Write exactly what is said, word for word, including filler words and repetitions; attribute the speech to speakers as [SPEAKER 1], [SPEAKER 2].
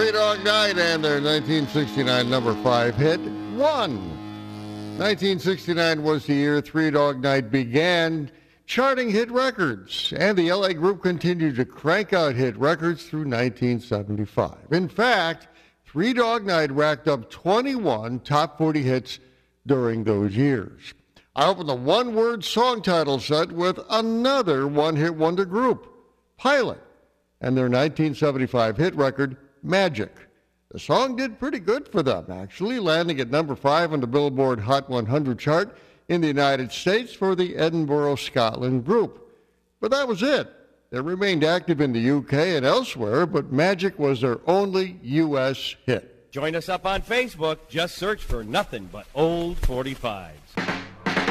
[SPEAKER 1] Three Dog Night and their nineteen sixty-nine number five hit, One. nineteen sixty-nine was the year Three Dog Night began charting hit records, and the L A group continued to crank out hit records through nineteen seventy-five. In fact, Three Dog Night racked up twenty-one top forty hits during those years. I opened the one-word song title set with another one-hit wonder group, Pilot, and their nineteen seventy-five hit record, Magic. The song did pretty good for them, actually, landing at number five on the Billboard Hot one hundred chart in the United States for the Edinburgh, Scotland group. But that was it. They remained active in the U K and elsewhere, but Magic was their only U S hit.
[SPEAKER 2] Join us up on Facebook. Just search for Nothing But Old forty-fives.